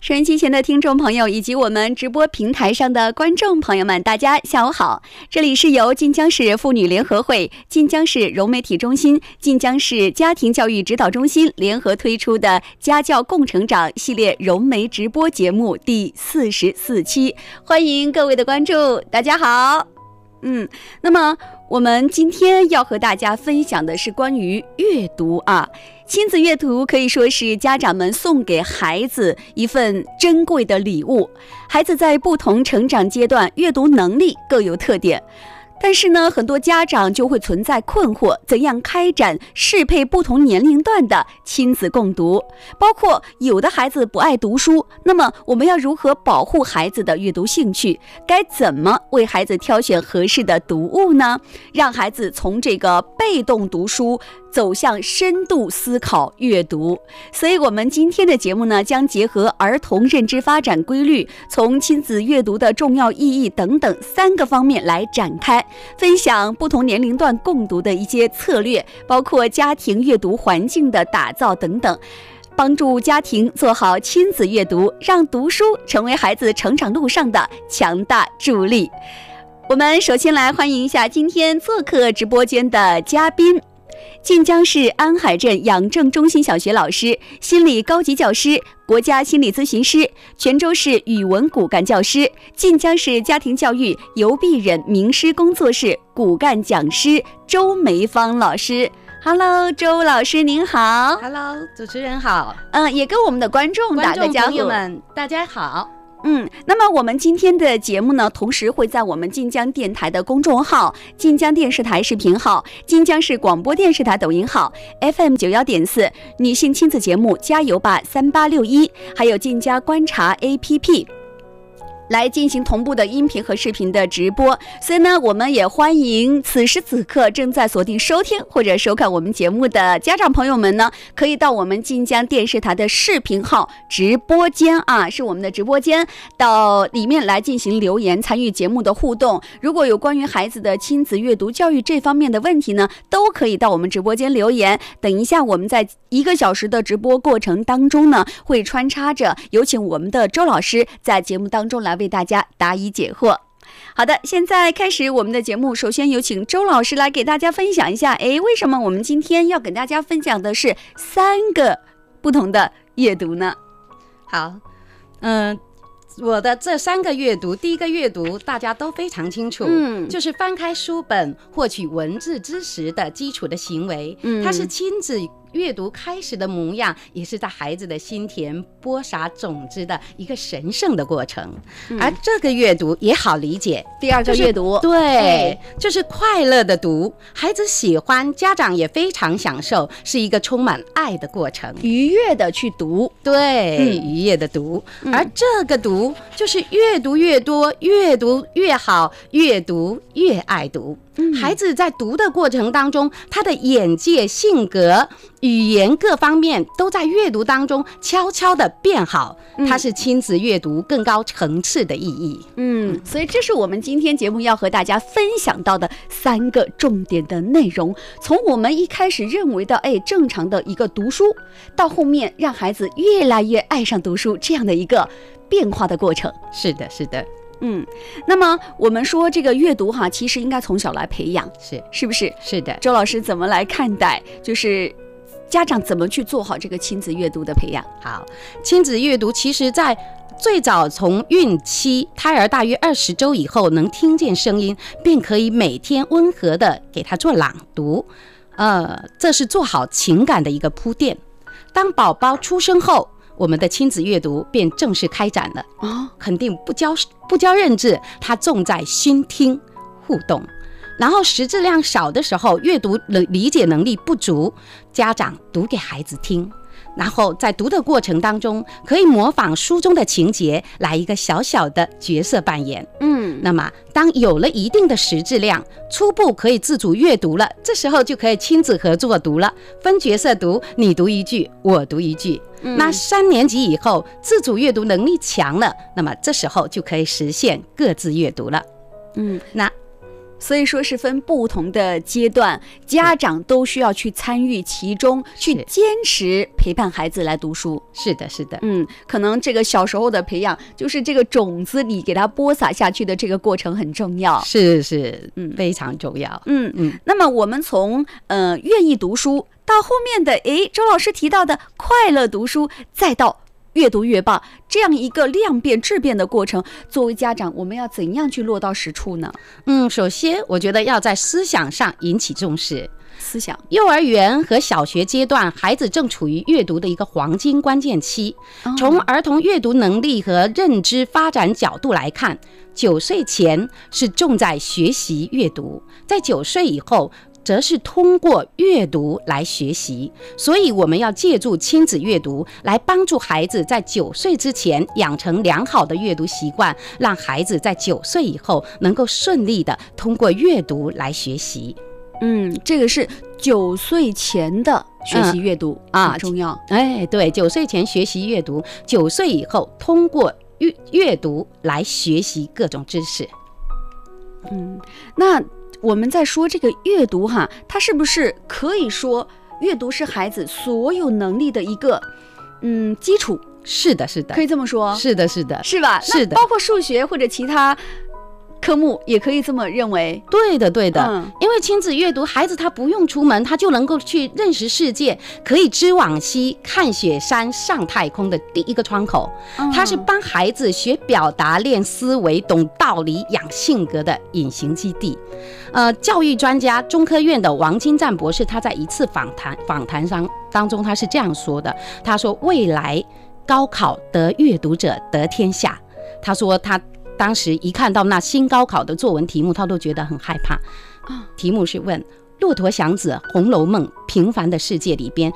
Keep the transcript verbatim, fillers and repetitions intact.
收音机前的听众朋友以及我们直播平台上的观众朋友们，大家下午好！这里是由晋江市妇女联合会、晋江市融媒体中心、晋江市家庭教育指导中心联合推出的家教共成长系列融媒直播节目第四十四期，欢迎各位的关注，大家好。嗯，那么我们今天要和大家分享的是关于阅读啊。亲子阅读可以说是家长们送给孩子一份珍贵的礼物。孩子在不同成长阶段，阅读能力各有特点。但是呢，很多家长就会存在困惑，怎样开展适配不同年龄段的亲子共读？包括有的孩子不爱读书，那么我们要如何保护孩子的阅读兴趣？该怎么为孩子挑选合适的读物呢？让孩子从这个被动读书走向深度思考阅读。所以我们今天的节目呢，将结合儿童认知发展规律，从亲子阅读的重要意义等等三个方面来展开，分享不同年龄段共读的一些策略，包括家庭阅读环境的打造等等，帮助家庭做好亲子阅读，让读书成为孩子成长路上的强大助力。我们首先来欢迎一下今天做客直播间的嘉宾，晋江市安海镇养正中心小学老师、心理高级教师、国家心理咨询师，泉州市语文骨干教师，晋江市家庭教育尤碧忍名师工作室骨干讲师周梅芳老师。Hello， 周老师您好。 Hello， 主持人好。 嗯，也跟我们的观众打个招呼。 观众朋友们大家好。 嗯，那么我们今天的节目呢，同时会在我们晋江电台的公众号、晋江电视台视频号、晋江市广播电视台抖音号 F M 九幺点四 女性亲子节目加油吧三八六一，还有晋江观察 A P P。来进行同步的音频和视频的直播，所以呢，我们也欢迎此时此刻正在锁定收听或者收看我们节目的家长朋友们呢，可以到我们晋江电视台的视频号直播间啊，是我们的直播间，到里面来进行留言，参与节目的互动。如果有关于孩子的亲子阅读教育这方面的问题呢，都可以到我们直播间留言。等一下，我们在一个小时的直播过程当中呢，会穿插着有请我们的周老师在节目当中来为大家答疑解惑。好的，现在开始我们的节目，首先有请周老师来给大家分享一下，诶，为什么我们今天要给大家分享的是三个不同的阅读呢？ 好，嗯、呃。我的这三个阅读，第一个阅读大家都非常清楚，嗯，就是翻开书本获取文字知识的基础的行为，嗯，它是亲子阅读开始的模样，也是在孩子的心田播撒种子的一个神圣的过程。嗯、而这个阅读也好理解， 第二个阅读、 就是、对，就是快乐的读，孩子喜欢，家长也非常享受，是一个充满爱的过程， 愉悦的去读， 对，嗯、愉悦的读。而这个读就是越读越多，越读越好，越读越爱读。嗯、孩子在读的过程当中，他的眼界、性格、语言各方面都在阅读当中悄悄的变好，它是亲子阅读更高层次的意义。 嗯，所以这是我们今天节目要和大家分享到的三个重点的内容。从我们一开始认为的哎正常的一个读书，到后面让孩子越来越爱上读书，这样的一个变化的过程。 是的，是的。 嗯，那么我们说这个阅读哈，其实应该从小来培养， 是是不是？ 是的。 周老师怎么来看待？就是家长怎么去做好这个亲子阅读的培养？ 好，亲子阅读其实在最早从孕期，胎儿大约二十周以后能听见声音，便可以每天温和的给他做朗读，呃，这是做好情感的一个铺垫。当宝宝出生后，我们的亲子阅读便正式开展了。哦，肯定不教不教认字，它重在心听互动。然后识字量少的时候，阅读理解能力不足，家长读给孩子听，然后在读的过程当中，可以模仿书中的情节，来一个小小的角色扮演。嗯，那么当有了一定的识字量，初步可以自主阅读了，这时候就可以亲子合作读了，分角色读，你读一句，我读一句。嗯、那三年级以后，自主阅读能力强了，那么这时候就可以实现各自阅读了。嗯，那所以说是分不同的阶段，家长都需要去参与其中，去坚持陪伴孩子来读书。 是的，是的， 嗯，可能这个小时候的培养，就是这个种子你给它播撒下去的这个过程很重要。 是是， 嗯， 非常重要。 嗯嗯。那么我们从呃愿意读书到后面的，诶，周老师提到的快乐读书，再到越读越棒，这样一个量变质变的过程，作为家长，我们要怎样去落到实处呢？ 嗯，首先我觉得要在思想上引起重视。 思想， 幼儿园和小学阶段，孩子正处于阅读的一个黄金关键期。从儿童阅读能力和认知发展角度来看，九岁前是重在学习阅读，在九岁以后则是通过阅读来学习，所以我们要借助亲子阅读来帮助孩子在九岁之前养成良好的阅读习惯，让孩子在九岁以后能够顺利的通过阅读来学习。 嗯，这个是九岁前的学习阅读、嗯、啊，很重要。 哎，对，九岁前学习阅读，九岁以后通过阅阅读来学习各种知识。 嗯，那我们在说这个阅读哈，它是不是可以说阅读是孩子所有能力的一个嗯基础？ 是的，是的， 可以这么说。 是的，是的， 是吧？ 是的， 包括数学或者其他科目也可以这么认为。 对的，对的、 嗯、 因为亲子阅读，孩子他不用出门，他就能够去认识世界，可以知往昔，看雪山，上太空的第一个窗口。 嗯、 他是帮孩子学表达、练思维、懂道理、养性格的隐形基地。呃，教育专家中科院的王金赞博士，他在一次访谈访谈上当中，他是这样说的：他说，未来高考得阅读者得天下。他说他当时一看到那新高考的作文题目，他都觉得很害怕。题目是问骆驼祥子《红楼梦》平凡的世界里边